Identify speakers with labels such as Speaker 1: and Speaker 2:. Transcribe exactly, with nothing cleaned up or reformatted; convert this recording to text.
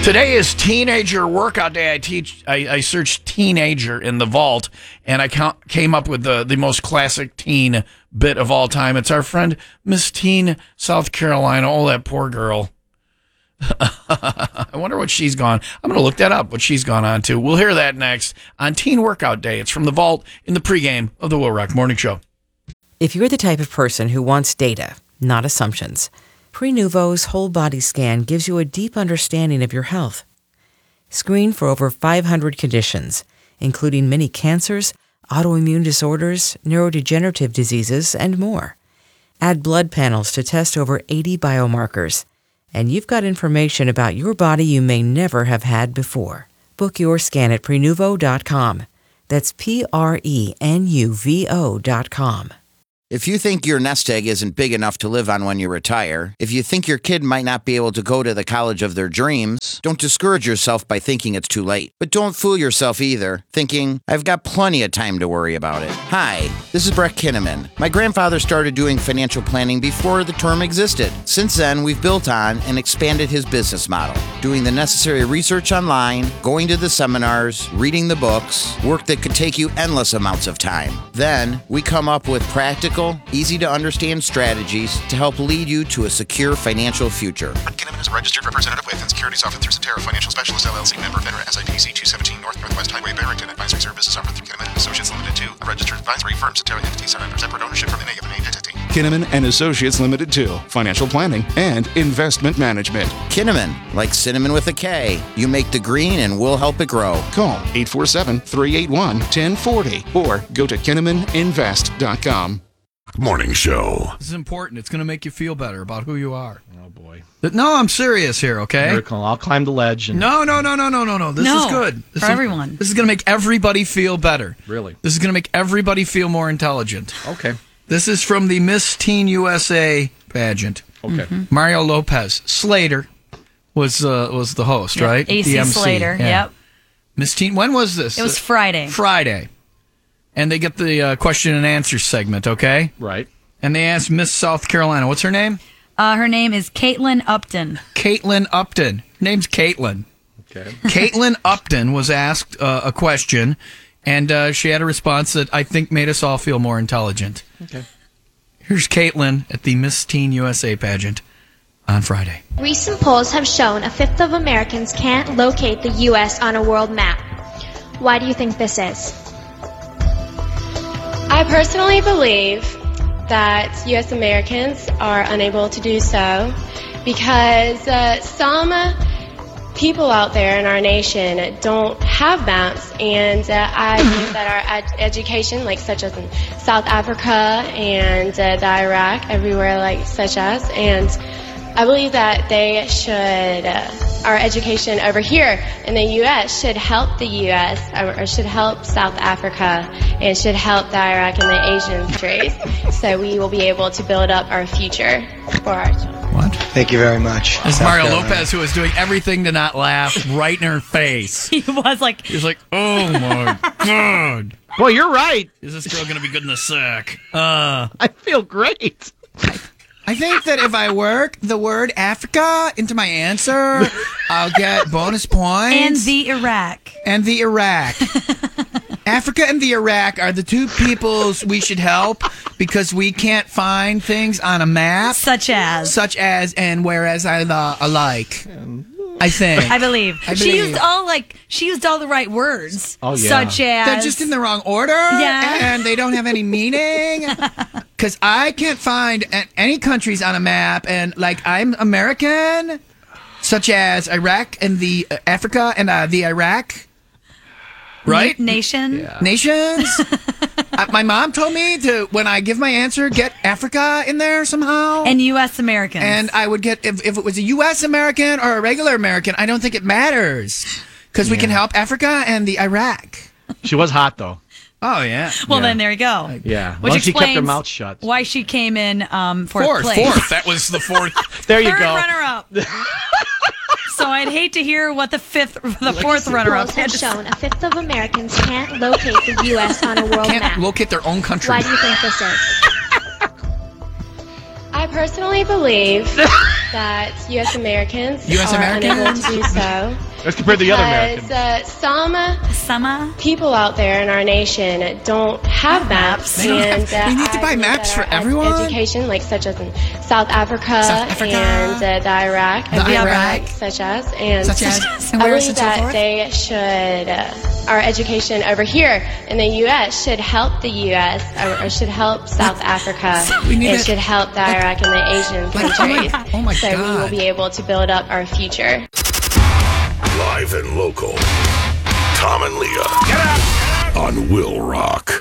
Speaker 1: Today is Teenager Workout Day. I teach. I, I searched teenager in the vault, and I count, came up with the, the most classic teen bit of all time. It's our friend Miss Teen South Carolina. Oh, that poor girl. I wonder what she's gone. I'm going to look that up, what she's gone on to. We'll hear that next on Teen Workout Day. It's from the vault in the pregame of the Will Rock Morning Show.
Speaker 2: If you're the type of person who wants data, not assumptions, Prenuvo's whole body scan gives you a deep understanding of your health. Screen for over five hundred conditions, including many cancers, autoimmune disorders, neurodegenerative diseases, and more. Add blood panels to test over eighty biomarkers, and you've got information about your body you may never have had before. Book your scan at Prenuvo dot com. That's P R E N U V O dot com.
Speaker 3: If you think your nest egg isn't big enough to live on when you retire, if you think your kid might not be able to go to the college of their dreams, don't discourage yourself by thinking it's too late. But don't fool yourself either, thinking, I've got plenty of time to worry about it. Hi, this is Brett Kinnaman. My grandfather started doing financial planning before the term existed. Since then, we've built on and expanded his business model, doing the necessary research online, going to the seminars, reading the books, work that could take you endless amounts of time. Then, we come up with practical, easy-to-understand strategies to help lead you to a secure financial future.
Speaker 4: Kinnaman is a registered representative with and securities offered through Cetera Financial Specialists, L L C, member FINRA, S I P C two seventeen North Northwest Highway, Barrington. Advisory services offered through Kinnaman and Associates Limited two, a registered advisory firm. Cetera entities are under separate ownership from any of an entity.
Speaker 5: Kinnaman and Associates Limited two, financial planning and investment management.
Speaker 3: Kinnaman, like cinnamon with a K. You make the green and we'll help it grow.
Speaker 5: Call eight four seven, three eight one, one zero four zero or go to Kinnaman Invest dot com.
Speaker 6: Morning Show.
Speaker 1: This is important. It's going to make you feel better about who you are.
Speaker 7: Oh, boy.
Speaker 1: No, I'm serious here, okay?
Speaker 7: Miracle. I'll climb the ledge. And
Speaker 1: No, no, no, no, no, no, no. This
Speaker 8: No,
Speaker 1: is good. This
Speaker 8: for
Speaker 1: is,
Speaker 8: everyone.
Speaker 1: This is going to make everybody feel better.
Speaker 7: Really?
Speaker 1: This is going to make everybody feel more intelligent.
Speaker 7: Okay.
Speaker 1: This is from the Miss Teen U S A pageant.
Speaker 7: Okay.
Speaker 8: Mm-hmm.
Speaker 1: Mario Lopez. Slater was uh, was the host,
Speaker 8: Yep,
Speaker 1: right?
Speaker 8: A C
Speaker 1: The M C.
Speaker 8: Slater,
Speaker 1: Yeah.
Speaker 8: yep.
Speaker 1: Miss Teen, when was this?
Speaker 8: It was Friday.
Speaker 1: Friday. And they get the uh, question and answer segment, okay?
Speaker 7: Right.
Speaker 1: And they asked Miss South Carolina. What's her name?
Speaker 8: Uh, her name is Caitlin Upton.
Speaker 1: Caitlin Upton. Her name's Caitlin.
Speaker 7: Okay.
Speaker 1: Caitlin Upton was asked uh, a question, and uh, she had a response that I think made us all feel more intelligent.
Speaker 7: Okay.
Speaker 1: Here's Caitlin at the Miss Teen U S A pageant on Friday.
Speaker 9: Recent polls have shown a fifth of Americans can't locate the U S on a world map. Why do you think this is?
Speaker 10: I personally believe that U S Americans are unable to do so because uh, some people out there in our nation don't have maps, and uh, I believe that our ed- education, like such as in South Africa and uh, the Iraq, everywhere like such as, and I believe that they should, uh, our education over here in the U S should help the U S or, or should help South Africa and should help the Iraq and the Asian countries, so we will be able to build up our future for our children.
Speaker 1: What?
Speaker 11: Thank you very much.
Speaker 1: It's Mario Lopez, who was doing everything to not laugh right in her face.
Speaker 8: He was like...
Speaker 1: He was like, oh my God.
Speaker 7: Well, you're right.
Speaker 1: Is this girl going to be good in the sack? Uh,
Speaker 7: I feel great.
Speaker 1: I think that if I work the word Africa into my answer, I'll get bonus points.
Speaker 8: And the Iraq.
Speaker 1: And the Iraq. Africa and the Iraq are the two peoples we should help because we can't find things on a map.
Speaker 8: Such as.
Speaker 1: Such as and whereas I uh, alike. I think.
Speaker 8: I believe.
Speaker 1: I
Speaker 8: She
Speaker 1: believe.
Speaker 8: used all like she used all the right words.
Speaker 7: Oh, yeah.
Speaker 8: Such as
Speaker 1: They're just in the wrong order.
Speaker 8: Yeah.
Speaker 1: And they don't have any meaning. Because I can't find a- any countries on a map, and like I'm American, such as Iraq and the uh, Africa and uh, the Iraq, right?
Speaker 8: Na- nation.
Speaker 7: Yeah.
Speaker 1: Nations. uh, my mom told me to when I give my answer, get Africa in there somehow.
Speaker 8: And U S Americans.
Speaker 1: And I would get if, if it was a U S American or a regular American. I don't think it matters because we can help Africa and the Iraq.
Speaker 7: She was hot, though.
Speaker 1: Oh yeah.
Speaker 8: well,
Speaker 7: Yeah.
Speaker 8: then there you go.
Speaker 7: Yeah.
Speaker 8: Which
Speaker 7: Once she kept her
Speaker 8: explains
Speaker 7: mouth shut.
Speaker 8: why she came in um, fourth,
Speaker 1: Fourth,
Speaker 8: place.
Speaker 1: fourth. That was the fourth.
Speaker 7: There you
Speaker 8: Third
Speaker 7: go.
Speaker 8: runner-up. So I'd hate to hear what the fifth, the fourth runner-up
Speaker 9: Polls
Speaker 8: had
Speaker 9: have
Speaker 8: to
Speaker 9: shown a fifth of Americans can't locate the U S on a world
Speaker 1: Can't
Speaker 9: map.
Speaker 1: locate their own country.
Speaker 9: Why do you think this is?
Speaker 10: I personally believe that U S Americans
Speaker 1: U S
Speaker 10: are
Speaker 1: Americans?
Speaker 10: unable to do so.
Speaker 7: As compared to the other
Speaker 10: Because
Speaker 7: Americans.
Speaker 10: uh, some
Speaker 8: Summer.
Speaker 10: people out there in our nation don't have maps,
Speaker 1: They don't
Speaker 10: and
Speaker 1: have- we need to
Speaker 10: I
Speaker 1: buy
Speaker 10: believe
Speaker 1: maps
Speaker 10: that
Speaker 1: for
Speaker 10: our ed-
Speaker 1: everyone?
Speaker 10: Education, like such as in South Africa,
Speaker 1: South Africa.
Speaker 10: and uh, the Iraq,
Speaker 1: The
Speaker 10: and
Speaker 1: Iraq.
Speaker 10: such as, and
Speaker 1: Such as? And
Speaker 10: I
Speaker 1: where is
Speaker 10: believe
Speaker 1: and so
Speaker 10: that
Speaker 1: forth?
Speaker 10: they should. Uh, our education over here in the U S should help the U S or, or should help South Africa.
Speaker 1: We need
Speaker 10: It
Speaker 1: it-
Speaker 10: should help the Iraq and the Asian
Speaker 1: Like, oh my-
Speaker 10: countries.
Speaker 1: oh my
Speaker 10: so we
Speaker 1: God.
Speaker 10: will be able to build up our future.
Speaker 6: Live and local. Tom and Leah. Get up! On Will Rock.